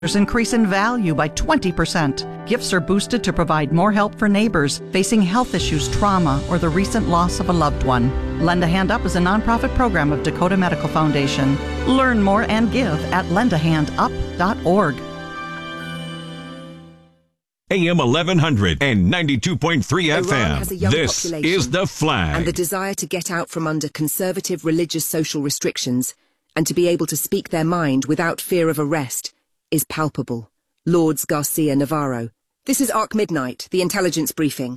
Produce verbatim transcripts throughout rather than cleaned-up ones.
increase in value by twenty percent. Gifts are boosted to provide more help for neighbors facing health issues, trauma, or the recent loss of a loved one. Lend a Hand Up is a nonprofit program of Dakota Medical Foundation. Learn more and give at lend a hand up dot org. A M eleven hundred and ninety-two point three F M. Iran has a young This population, is The Flag. And the desire to get out from under conservative religious social restrictions and to be able to speak their mind without fear of arrest is palpable. Lourdes Garcia Navarro. This is Arc Midnight, the intelligence briefing.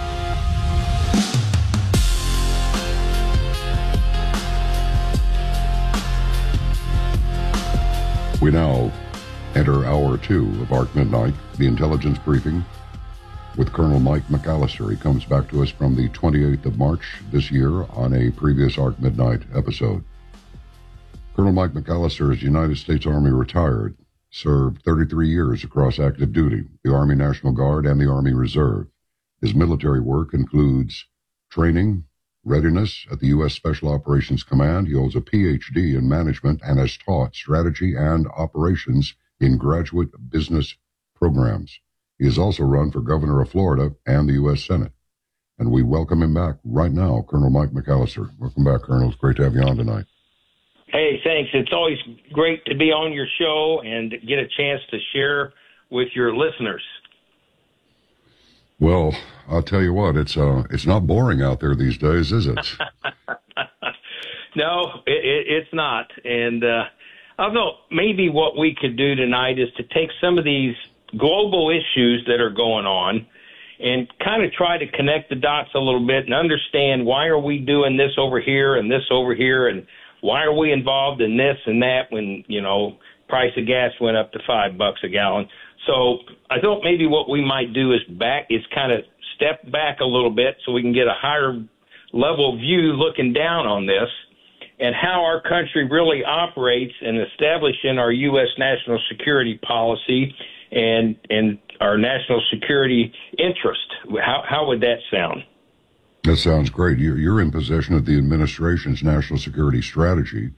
We now enter hour two of Arc Midnight, the intelligence briefing, with Colonel Mike McAllister. He comes back to us from the twenty-eighth of March this year on a previous Arc Midnight episode. Colonel Mike McAllister is United States Army retired, served thirty-three years across active duty, the Army National Guard and the Army Reserve. His military work includes training, readiness at the U S Special Operations Command. He holds a P H D in management and has taught strategy and operations in graduate business programs. He has also run for governor of Florida and the U S Senate. And we welcome him back right now, Colonel Mike McAllister. Welcome back, Colonel. It's great to have you on tonight. Hey, thanks. It's always great to be on your show and get a chance to share with your listeners. Well, I'll tell you what, it's uh, it's not boring out there these days, is it? No, it, it, it's not. And uh, I thought maybe what we could do tonight is to take some of these global issues that are going on and kind of try to connect the dots a little bit and understand why are we doing this over here and this over here, and why are we involved in this and that when, you know, price of gas went up to five bucks a gallon. So I thought maybe what we might do is back is kind of step back a little bit so we can get a higher level view looking down on this and how our country really operates in establishing our U S national security policy and and our national security interest. How how would that sound? That sounds great. You're, you're in possession of the administration's national security strategy,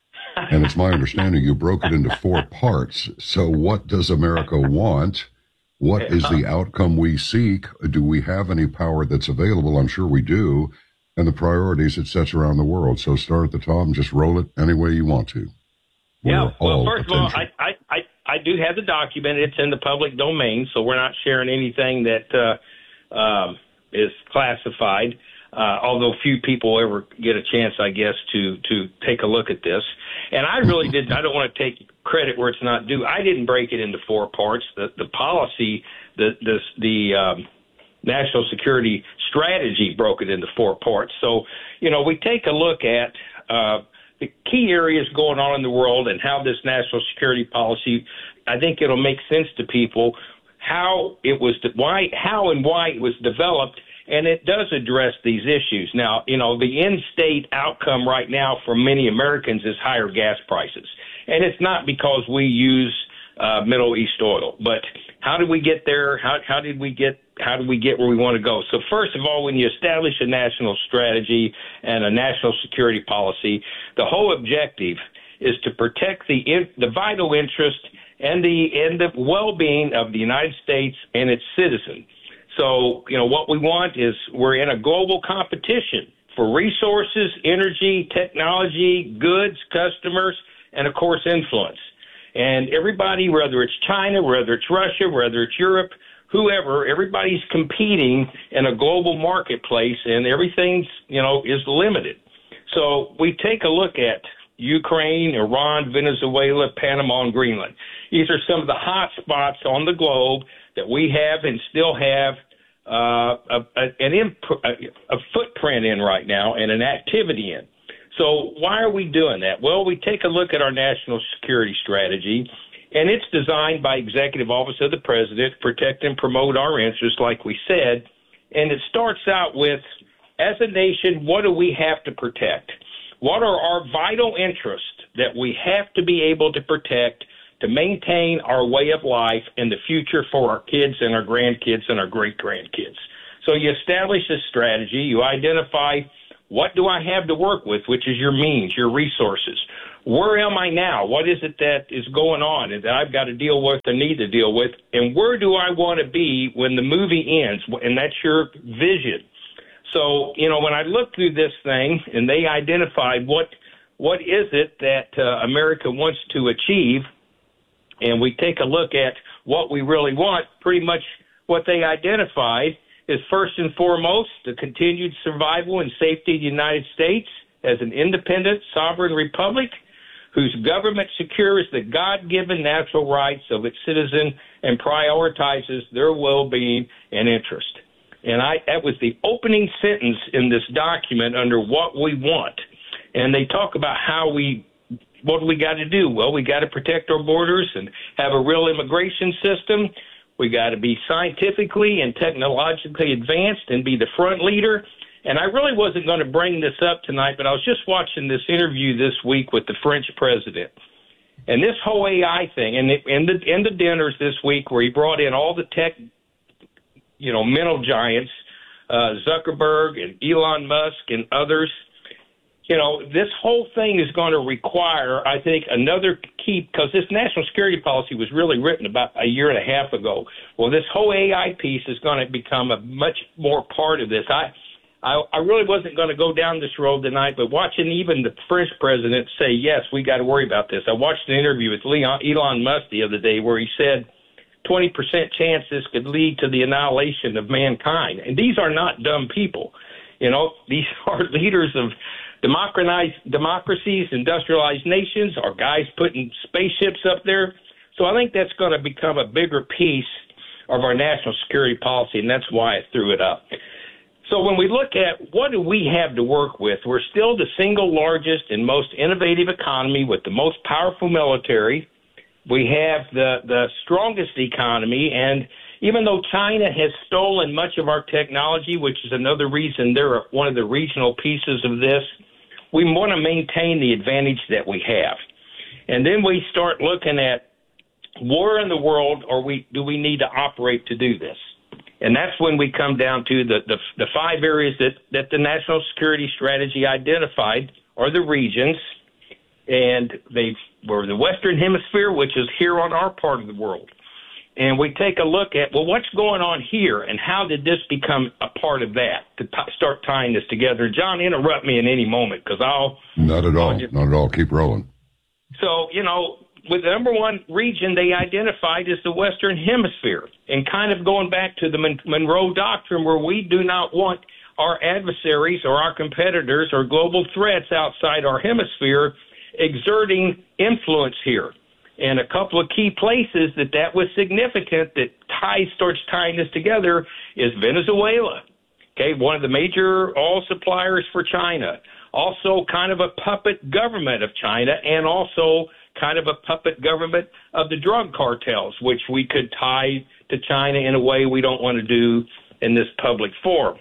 and it's my understanding you broke it into four parts. So what does America want? What is the outcome we seek? Do we have any power that's available? I'm sure we do. And the priorities it sets around the world. So start at the top and just roll it any way you want to. We're yeah, well, first attention. of all, I, I, I, I do have the document. It's in the public domain, so we're not sharing anything that uh, um, is classified, uh, although few people ever get a chance, I guess, to, to take a look at this. And I really did. I don't want to take credit where it's not due. I didn't break it into four parts. The, the policy, the, the, the um, national security strategy broke it into four parts. So, you know, we take a look at uh, the key areas going on in the world and how this national security policy, I think it'll make sense to people how it was, why, how and why it was developed, and it does address these issues. Now, you know, the in-state outcome right now for many Americans is higher gas prices, and it's not because we use uh, Middle East oil, but how did we get there? How, how did we get, how did we get where we want to go? So first of all, when you establish a national strategy and a national security policy, the whole objective is to protect the, in, the vital interest and the and the well-being of the United States and its citizens. So, you know, what we want is we're in a global competition for resources, energy, technology, goods, customers, and, of course, influence. And everybody, whether it's China, whether it's Russia, whether it's Europe, whoever, everybody's competing in a global marketplace, and everything's, you know, is limited. So we take a look at Ukraine, Iran, Venezuela, Panama, and Greenland. These are some of the hot spots on the globe that we have and still have uh, a, a, an imp- a, a footprint in right now and an activity in. So why are we doing that? Well, we take a look at our national security strategy, and it's designed by Executive Office of the President to protect and promote our interests, like we said. And it starts out with, as a nation, what do we have to protect? What are our vital interests that we have to be able to protect to maintain our way of life in the future for our kids and our grandkids and our great-grandkids? So you establish a strategy. You identify what do I have to work with, which is your means, your resources. where am I now? What is it that is going on and that I've got to deal with or need to deal with? And where do I want to be when the movie ends? And that's your vision. So, you know, when I looked through this thing and they identified what what is it that uh, America wants to achieve, and we take a look at what we really want, pretty much what they identified is first and foremost the continued survival and safety of the United States as an independent, sovereign republic whose government secures the God-given natural rights of its citizens and prioritizes their well-being and interest. And I, that was the opening sentence in this document under what we want. And they talk about how we, what do we got to do? Well, we got to protect our borders and have a real immigration system. We got to be scientifically and technologically advanced and be the front leader. And I really wasn't going to bring this up tonight, but I was just watching this interview this week with the French president. And this whole A I thing, and in the, in the dinners this week where he brought in all the tech, you know, mental giants, uh, Zuckerberg and Elon Musk and others, you know, this whole thing is going to require, I think, another key, because this national security policy was really written about a year and a half ago. Well, this whole A I piece is going to become a much more part of this. I I, I really wasn't going to go down this road tonight, but watching even the French president say, yes, we got to worry about this. I watched an interview with Leon, Elon Musk the other day where he said twenty percent chance this could lead to the annihilation of mankind. And these are not dumb people. You know, these are leaders of democratized democracies, industrialized nations, are guys putting spaceships up there. So I think that's going to become a bigger piece of our national security policy, and that's why I threw it up. So when we look at what do we have to work with, we're still the single largest and most innovative economy with the most powerful military. We have the, the strongest economy, and even though China has stolen much of our technology, which is another reason they're one of the regional pieces of this, we want to maintain the advantage that we have. And then we start looking at where in the world are we, do we need to operate to do this? And that's when we come down to the, the, the five areas that, that the national security strategy identified are the regions. And they were the Western Hemisphere, which is here on our part of the world. And we take a look at, well, what's going on here and how did this become a part of that to t- start tying this together? John, interrupt me in any moment because I'll... Not at all. Just, Not at all. Keep rolling. So, you know, with the number one region they identified is the Western Hemisphere. And kind of going back to the Mon- Monroe Doctrine where we do not want our adversaries or our competitors or global threats outside our hemisphere exerting influence here. And a couple of key places that that was significant that ties starts tying this together is Venezuela, okay, one of the major oil suppliers for China, also kind of a puppet government of China, and also kind of a puppet government of the drug cartels, which we could tie to China in a way we don't want to do in this public forum.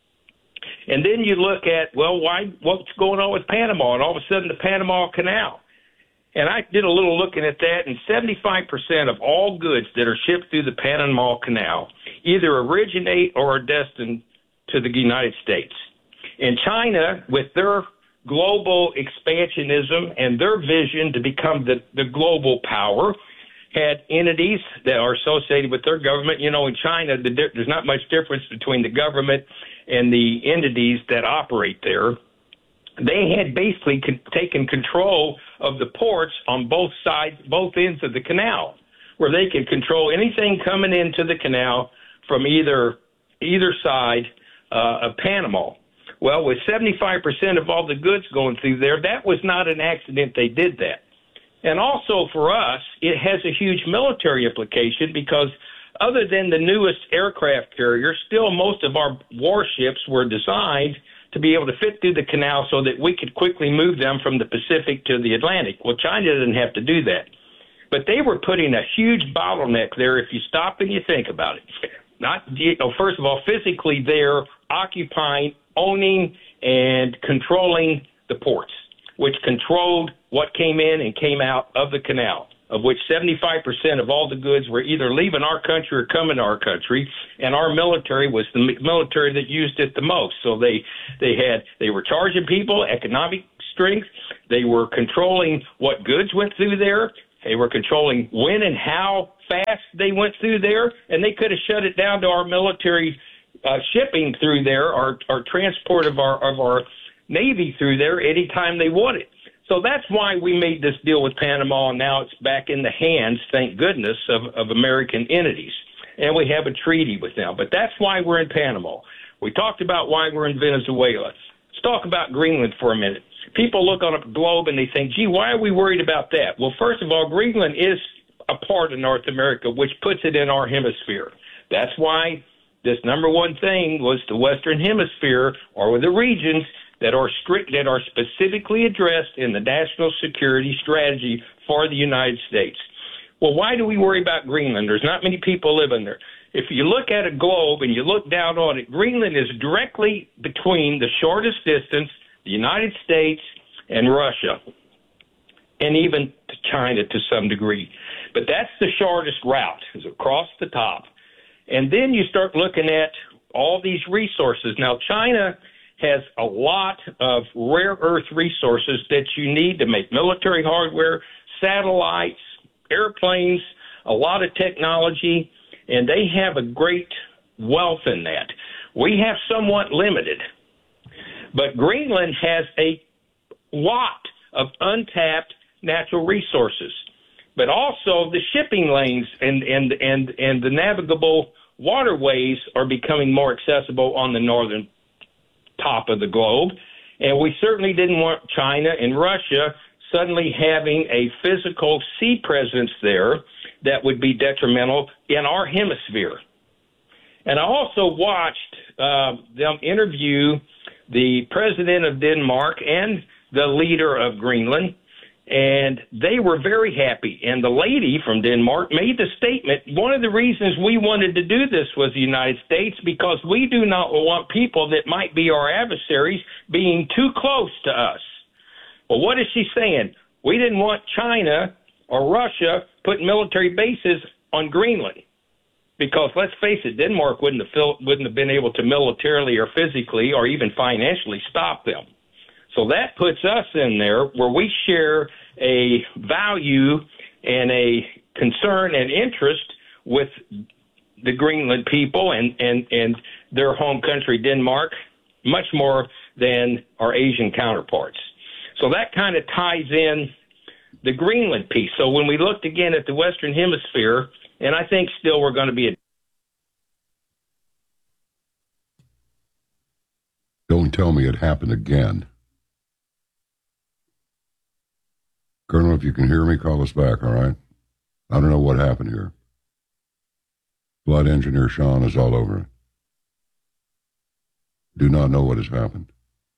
And then you look at, well, why? What's going on with Panama? And all of a sudden the Panama Canal. And I did a little looking at that, and seventy-five percent of all goods that are shipped through the Panama Canal either originate or are destined to the United States. And China, with their global expansionism and their vision to become the, the global power, had entities that are associated with their government. You know, in China, the, there's not much difference between the government and the entities that operate there. They had basically con- taken control of the ports on both sides, both ends of the canal, where they could control anything coming into the canal from either either side uh, of Panama. Well, with seventy-five percent of all the goods going through there, that was not an accident they did that. And also for us, it has a huge military implication because other than the newest aircraft carriers, still most of our warships were designed to be able to fit through the canal so that we could quickly move them from the Pacific to the Atlantic. Well, China didn't have to do that. But they were putting a huge bottleneck there if you stop and you think about it. Not, you know, first of all, physically they're occupying, owning, and controlling the ports, which controlled what came in and came out of the canal, of which seventy-five percent of all the goods were either leaving our country or coming to our country, and our military was the military that used it the most. So they they had they were charging people economic strength. They were controlling what goods went through there. They were controlling when and how fast they went through there, and they could have shut it down to our military uh, shipping through there, our, our transport of our of our Navy through there anytime they wanted. So that's why we made this deal with Panama, and now it's back in the hands, thank goodness, of, of American entities. And we have a treaty with them. But that's why we're in Panama. We talked about why we're in Venezuela. Let's talk about Greenland for a minute. People look on a globe and they think, gee, why are we worried about that? Well, first of all, Greenland is a part of North America, which puts it in our hemisphere. That's why this number one thing was the Western Hemisphere, or the regions that are strict, that are specifically addressed in the national security strategy for the United States. Well, why do we worry about Greenland? There's not many people living there. If you look at a globe and you look down on it, Greenland is directly between the shortest distance, the United States and Russia, and even to China to some degree. But that's the shortest route, is across the top. And then you start looking at all these resources. Now, China has a lot of rare earth resources that you need to make military hardware, satellites, airplanes, a lot of technology, and they have a great wealth in that. We have somewhat limited, but Greenland has a lot of untapped natural resources, but also the shipping lanes and, and, and, and the navigable waterways are becoming more accessible on the northern top of the globe. And we certainly didn't want China and Russia suddenly having a physical sea presence there that would be detrimental in our hemisphere. And I also watched uh, them interview the president of Denmark and the leader of Greenland, and they were very happy. And the lady from Denmark made the statement, one of the reasons we wanted to do this was the United States, because we do not want people that might be our adversaries being too close to us. Well, what is she saying? We didn't want China or Russia putting military bases on Greenland, because let's face it, Denmark wouldn't have, fil- wouldn't have been able to militarily or physically or even financially stop them. So that puts us in there where we share a value and a concern and interest with the Greenland people and, and, and their home country, Denmark, much more than our Asian counterparts. So that kind of ties in the Greenland piece. So when we looked again at the Western Hemisphere, and I think still we're going to be a Don't tell me it happened again. Colonel, if you can hear me, call us back, all right? I don't know what happened here. Flight engineer Sean is all over it. Do not know what has happened.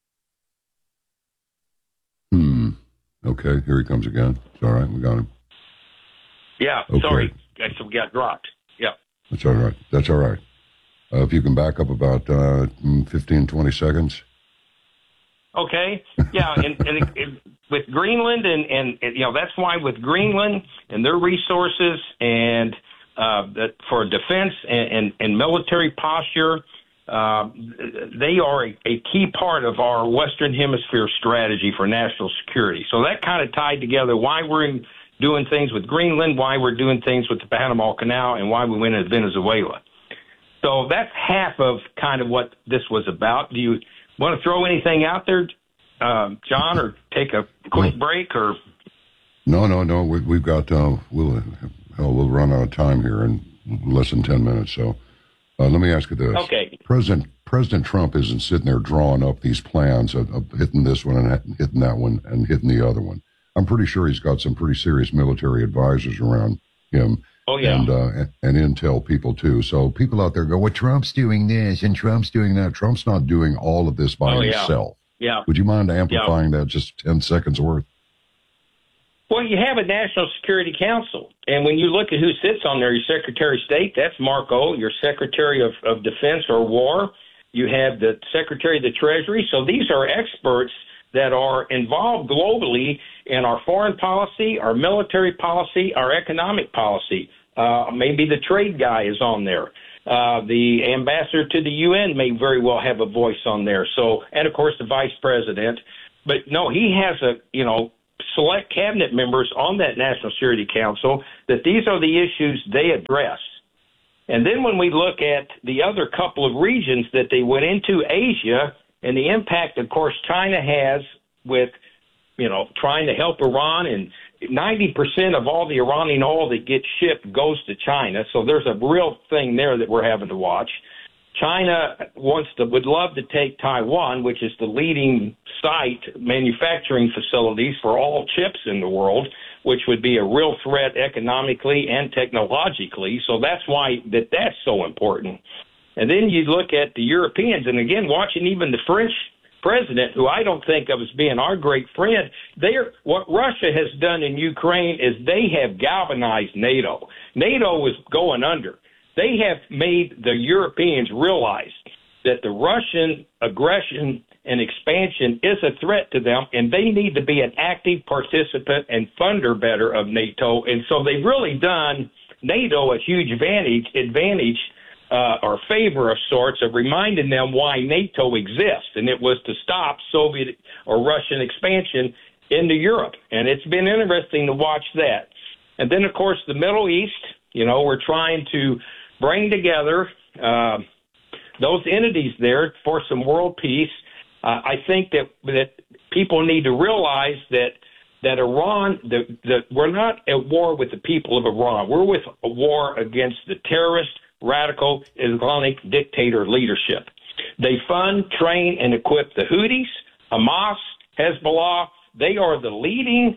Hmm. Okay, here he comes again. It's all right, we got him. Yeah, okay. Sorry. I we got dropped. Yeah. That's all right. That's all right. Uh, if you can back up about uh, fifteen, twenty seconds. Okay. Yeah, and, and it, it, with Greenland, and, and, and, you know, that's why with Greenland and their resources and uh, that for defense and, and, and military posture, uh, they are a, a key part of our Western Hemisphere strategy for national security. So that kind of tied together why we're in, doing things with Greenland, why we're doing things with the Panama Canal, and why we went into Venezuela. So that's half of kind of what this was about. Do you want to throw anything out there, um, John, or take a quick no. break? Or no, no, no. We, we've got uh, we'll hell, we'll run out of time here in less than ten minutes. So uh, let me ask you this: Okay, President President Trump isn't sitting there drawing up these plans of, of hitting this one and hitting that one and hitting the other one. I'm pretty sure he's got some pretty serious military advisors around him. Oh, yeah. And, uh, and intel people, too. So people out there go, well, Trump's doing this and Trump's doing that. Trump's not doing all of this by oh, himself. Yeah. yeah. Would you mind amplifying yeah. that just ten seconds worth? Well, you have a National Security Council. And when you look at who sits on there, your Secretary of State, that's Marco, your Secretary of, of Defense or War. You have the Secretary of the Treasury. So these are experts that are involved globally in our foreign policy, our military policy, our economic policy. Uh, maybe the trade guy is on there. Uh, the ambassador to the U N may very well have a voice on there. So, and of course the vice president. but no, he has a, you know, select cabinet members on that National Security Council that these are the issues they address. And then when we look at the other couple of regions that they went into, Asia, and the impact, of course, China has with, you know, trying to help Iran, and ninety percent of all the Iranian oil that gets shipped goes to China. So there's a real thing there that we're having to watch. China wants to, would love to take Taiwan, which is the leading site manufacturing facilities for all chips in the world, which would be a real threat economically and technologically. So that's why that that's so important. And then you look at the Europeans, and again, watching even the French president, who I don't think of as being our great friend, they're, what Russia has done in Ukraine is they have galvanized NATO. NATO was going under. They have made the Europeans realize that the Russian aggression and expansion is a threat to them, and they need to be an active participant and funder better of NATO. And so they've really done NATO a huge advantage, advantage uh, or favor of sorts of reminding them why NATO exists, and it was to stop Soviet or Russian expansion into Europe. And it's been interesting to watch that. And then, of course, the Middle East, you know, we're trying to bring together uh, those entities there for some world peace. Uh, I think that that people need to realize that that Iran, that that we're not at war with the people of Iran. We're with a war against the terrorist, radical Islamic dictator leadership. They fund, train, and equip the Houthis, Hamas, Hezbollah. They are the leading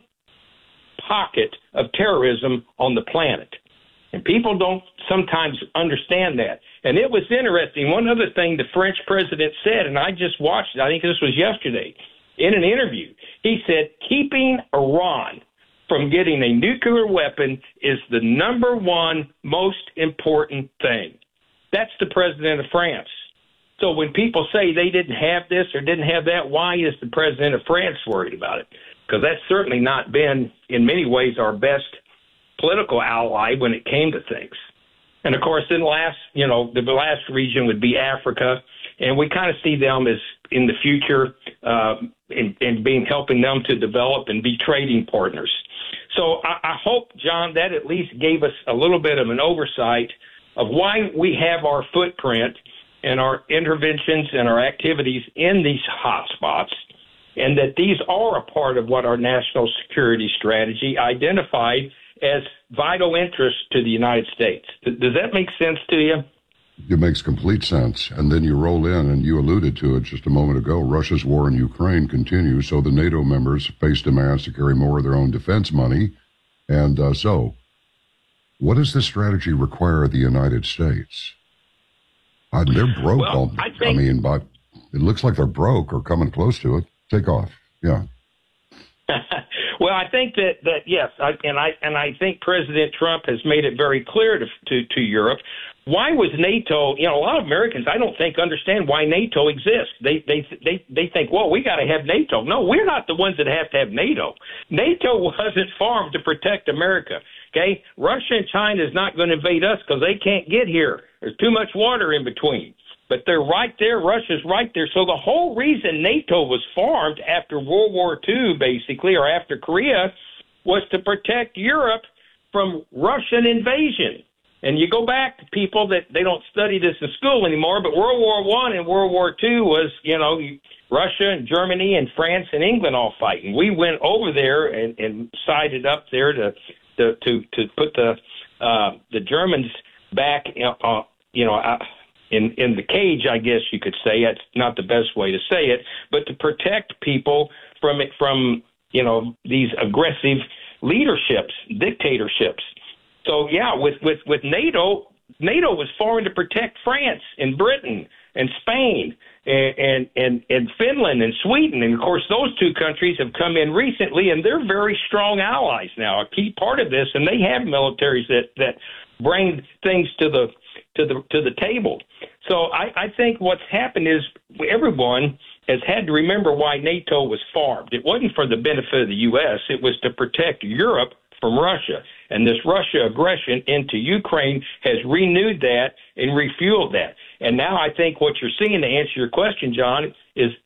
pocket of terrorism on the planet. And people don't sometimes understand that. And it was interesting. One other thing the French president said, and I just watched it, I think this was yesterday, in an interview. He said, keeping Iran from getting a nuclear weapon is the number one most important thing. That's the president of France. So when people say they didn't have this or didn't have that, why is the president of France worried about it? Because that's certainly not been, in many ways, our best political ally when it came to things. And of course, in last, you know, the last region would be Africa, and we kind of see them as in the future, uh, in, in being helping them to develop and be trading partners. So I, I hope, John, that at least gave us a little bit of an oversight of why we have our footprint and our interventions and our activities in these hotspots, and that these are a part of what our national security strategy identified as vital interest to the United States. Does that make sense to you? It makes complete sense. And then you roll in, and you alluded to it just a moment ago, Russia's war in Ukraine continues, so the NATO members face demands to carry more of their own defense money. And uh, so, what does this strategy require of the United States? Uh, they're broke. Well, all, I, think, I mean, but it looks like they're broke or coming close to it. Take off. Yeah. Well, I think that, that yes, I, and I and I think President Trump has made it very clear to, to to Europe. Why was NATO? You know, a lot of Americans, I don't think, understand why NATO exists. They they they they think, well, we got to have NATO. No, we're not the ones that have to have NATO. NATO wasn't formed to protect America. Okay, Russia and China is not going to invade us because they can't get here. There's too much water in between. But they're right there. Russia's right there. So the whole reason NATO was formed after World War Two, basically, or after Korea, was to protect Europe from Russian invasion. And you go back to people that they don't study this in school anymore, but World War One and World War Two was, you know, Russia and Germany and France and England all fighting. We went over there and, and sided up there to to to, to put the uh, the Germans back, uh, you know. Uh, In, in the cage, I guess you could say. It's not the best way to say it, but to protect people from it, from, you know, these aggressive leaderships, dictatorships. So, yeah, with, with, with NATO, NATO was formed to protect France and Britain and Spain and, and, and, and Finland and Sweden. And, of course, those two countries have come in recently, and they're very strong allies now, a key part of this, and they have militaries that, that bring things to the to the to the table. So I, I think what's happened is everyone has had to remember why NATO was formed. It wasn't for the benefit of the U S. It was to protect Europe from Russia. And this Russia aggression into Ukraine has renewed that and refueled that. And now I think what you're seeing, to answer your question, John, is is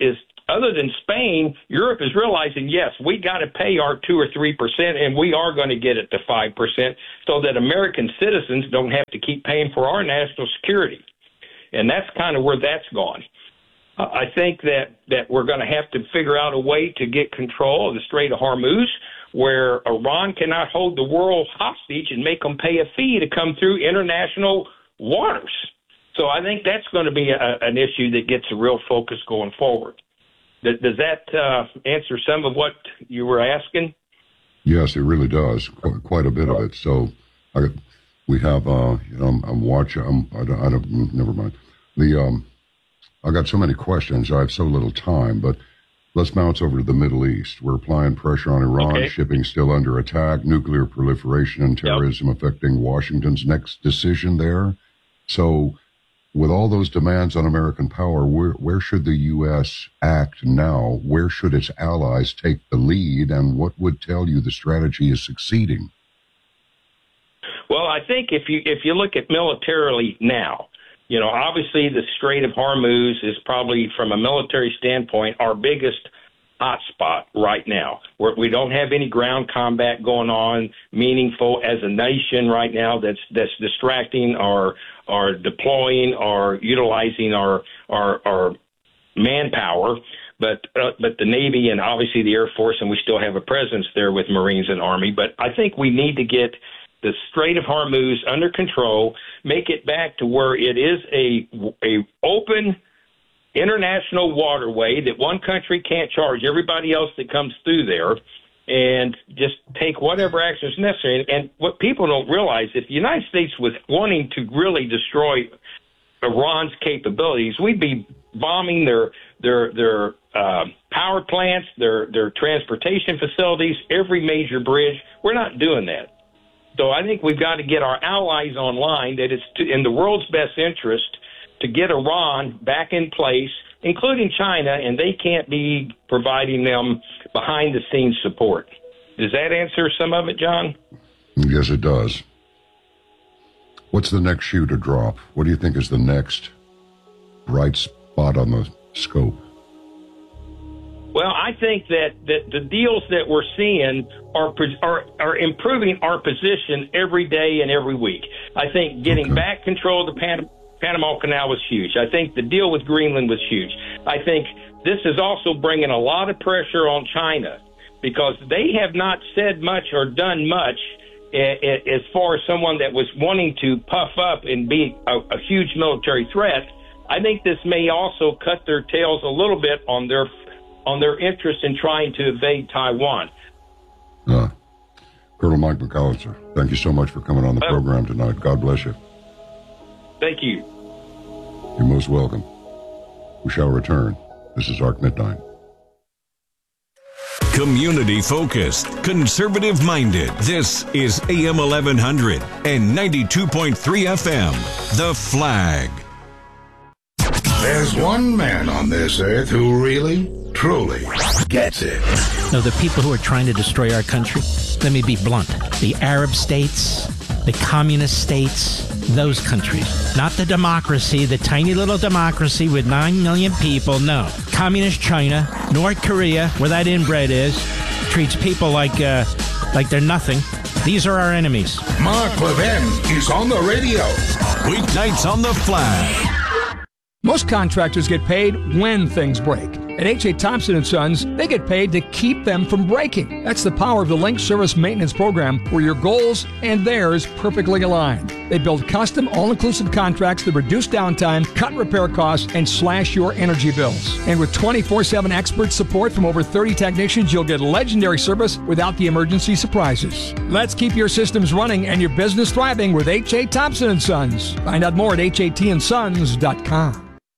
other than Spain, Europe is realizing, yes, we got to pay our two or three percent, and we are going to get it to five percent so that American citizens don't have to keep paying for our national security. And that's kind of where that's gone. Uh, I think that, that we're going to have to figure out a way to get control of the Strait of Hormuz, where Iran cannot hold the world hostage and make them pay a fee to come through international waters. So I think that's going to be a, an issue that gets a real focus going forward. Does, does that uh, answer some of what you were asking? Yes, it really does. Qu- quite a bit of it. So I, we have, uh, you know, I'm, I'm watching, I'm, I don't, I don't, never mind. The, um, I got so many questions. I have so little time, but let's bounce over to the Middle East. We're applying pressure on Iran, okay. Shipping still under attack, nuclear proliferation and terrorism yep. affecting Washington's next decision there. So with all those demands on American power, where, where should the U S act now? Where should its allies take the lead? And what would tell you the strategy is succeeding? Well, I think if you if you look at militarily now, you know, obviously the Strait of Hormuz is probably, from a military standpoint, our biggest hotspot right now. We're, we don't have any ground combat going on meaningful as a nation right now that's that's distracting or or deploying or utilizing our our, our manpower. But uh, but the Navy and obviously the Air Force, and we still have a presence there with Marines and Army. But I think we need to get the Strait of Hormuz under control, make it back to where it is a a open international waterway that one country can't charge everybody else that comes through there, and just take whatever action is necessary. And what people don't realize, if the United States was wanting to really destroy Iran's capabilities, we'd be bombing their their their uh, power plants, their their transportation facilities, every major bridge. We're not doing that. So I think we've got to get our allies online, that it's to, in the world's best interest to get Iran back in place, including China, and they can't be providing them behind-the-scenes support. Does that answer some of it, John? Yes, it does. What's the next shoe to drop? What do you think is the next bright spot on the scope? Well, I think that, that the deals that we're seeing are, are are improving our position every day and every week. I think getting okay. back control of the Pan- Panama Canal was huge. I think the deal with Greenland was huge. I think this is also bringing a lot of pressure on China, because they have not said much or done much as far as someone that was wanting to puff up and be a, a huge military threat. I think this may also cut their tails a little bit on their on their interest in trying to invade Taiwan. Uh, Colonel Mike McAllister, thank you so much for coming on the uh, program tonight. God bless you. Thank you. You're most welcome. We shall return. This is Arc Midnight. Community focused, conservative minded. This is A M eleven hundred and ninety-two point three F M. The Flag. There's one man on this earth who really, truly gets it. No, the people who are trying to destroy our country, let me be blunt, the Arab states, the communist states, those countries. Not the democracy, the tiny little democracy with nine million people, no. Communist China, North Korea, where that inbred is, treats people like, uh, like they're nothing. These are our enemies. Mark Levin is on the radio. Weeknights on The Flag. Most contractors get paid when things break. At H A. Thompson and Sons, they get paid to keep them from breaking. That's the power of the Link Service Maintenance Program, where your goals and theirs perfectly align. They build custom, all-inclusive contracts that reduce downtime, cut repair costs, and slash your energy bills. And with twenty-four seven expert support from over thirty technicians, you'll get legendary service without the emergency surprises. Let's keep your systems running and your business thriving with H A. Thompson and Sons. Find out more at H A T and sons dot com.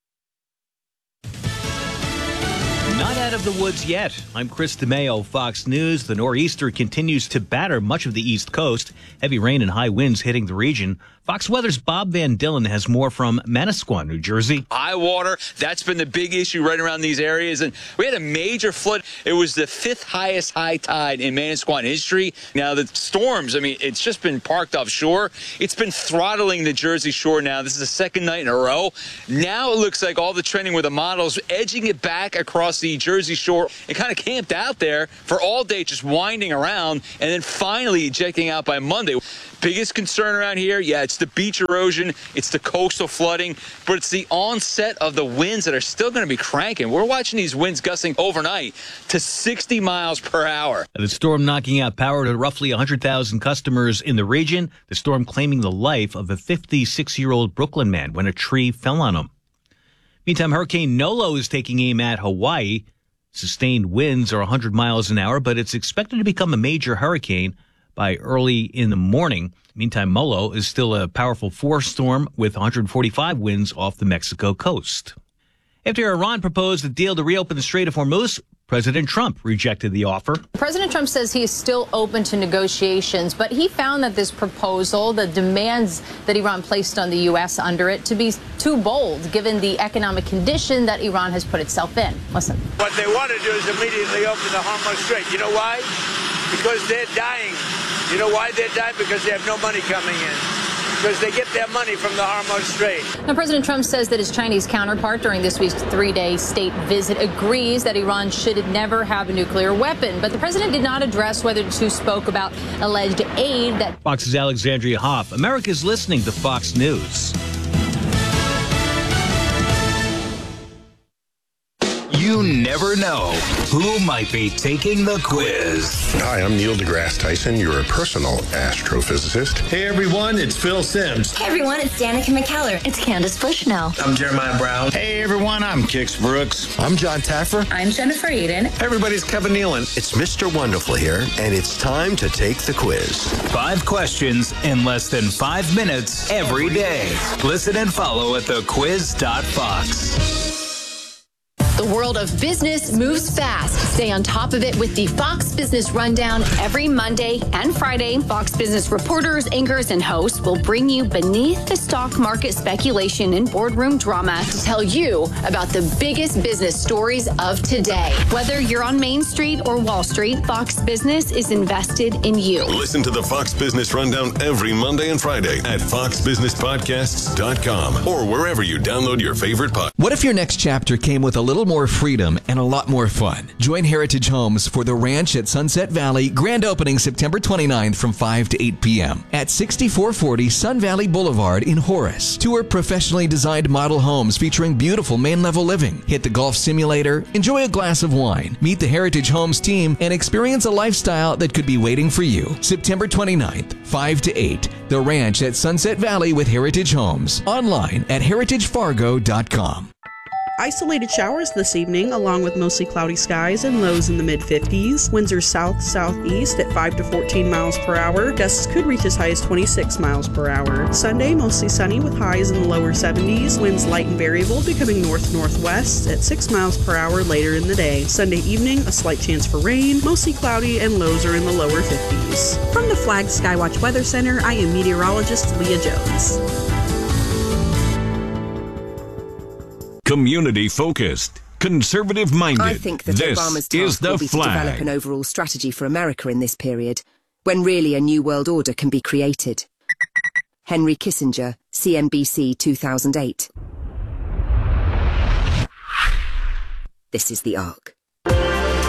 Not out of the woods yet. I'm Chris DeMayo, Fox News. The nor'easter continues to batter much of the East Coast. Heavy rain and high winds hitting the region. Fox Weather's Bob Van Dillen has more from Manasquan, New Jersey. High water, that's been the big issue right around these areas. And we had a major flood. It was the fifth highest high tide in Manasquan history. Now, the storms, I mean, it's just been parked offshore. It's been throttling the Jersey Shore now. This is the second night in a row. Now it looks like all the trending with the models edging it back across the Jersey Shore. It kind of camped out there for all day, just winding around, and then finally ejecting out by Monday. Biggest concern around here, yeah, it's the beach erosion, it's the coastal flooding, but it's the onset of the winds that are still going to be cranking. We're watching these winds gusting overnight to sixty miles per hour. The storm knocking out power to roughly one hundred thousand customers in the region. The storm claiming the life of a fifty-six-year-old Brooklyn man when a tree fell on him. Meantime, Hurricane Nolo is taking aim at Hawaii. Sustained winds are one hundred miles an hour, but it's expected to become a major hurricane by early in the morning. Meantime, Molo is still a powerful force storm with one hundred forty-five winds off the Mexico coast. After Iran proposed a deal to reopen the Strait of Hormuz, President Trump rejected the offer. President Trump says he is still open to negotiations, but he found that this proposal, the demands that Iran placed on the U S under it, to be too bold, given the economic condition that Iran has put itself in. Listen. What they want to do is immediately open the Hormuz Strait. You know why? Because they're dying. You know why they're dying? Because they have no money coming in. Because they get their money from the Hormuz Strait. Now, President Trump says that his Chinese counterpart during this week's three-day state visit agrees that Iran should never have a nuclear weapon. But the president did not address whether the two spoke about alleged aid that... Fox's Alexandria Hoff. America's listening to Fox News. You never know who might be taking the quiz. Hi, I'm Neil deGrasse Tyson, your personal astrophysicist. Hey everyone, it's Phil Sims. Hey everyone, it's Danica McKellar. It's Candace Bushnell. I'm Jeremiah Brown. Hey everyone, I'm Kix Brooks. I'm John Taffer. I'm Jennifer Eden. Hey everybody's Kevin Nealon. It's Mister Wonderful here, and it's time to take the quiz. Five questions in less than five minutes every day. Listen and follow at the quiz dot fox. The world of business moves fast. Stay on top of it with the Fox Business Rundown every Monday and Friday. Fox Business reporters, anchors, and hosts will bring you beneath the stock market speculation and boardroom drama to tell you about the biggest business stories of today. Whether you're on Main Street or Wall Street, Fox Business is invested in you. Listen to the Fox Business Rundown every Monday and Friday at fox business podcasts dot com or wherever you download your favorite pod. What if your next chapter came with a little more freedom and a lot more fun? Join Heritage Homes for the Ranch at Sunset Valley, grand opening September twenty-ninth from five to eight p.m. at sixty-four forty Sun Valley Boulevard in Horace. Tour professionally designed model homes featuring beautiful main-level living. Hit the golf simulator, enjoy a glass of wine, meet the Heritage Homes team, and experience a lifestyle that could be waiting for you. September twenty-ninth, five to eight, The Ranch at Sunset Valley with Heritage Homes. Online at heritage fargo dot com. Isolated showers this evening, along with mostly cloudy skies and lows in the mid fifties. Winds are south-southeast at five to fourteen miles per hour. Gusts could reach as high as twenty-six miles per hour. Sunday, mostly sunny with highs in the lower seventies. Winds light and variable, becoming north-northwest at six miles per hour later in the day. Sunday evening, a slight chance for rain, mostly cloudy, and lows are in the lower fifties. From the Flag Skywatch Weather Center, I am meteorologist Leah Jones. Community focused, conservative minded. I think that this Obama's is task the will be flag. to develop an overall strategy for America in this period, when really a new world order can be created. Henry Kissinger, C N B C two thousand eight. This is the Ark.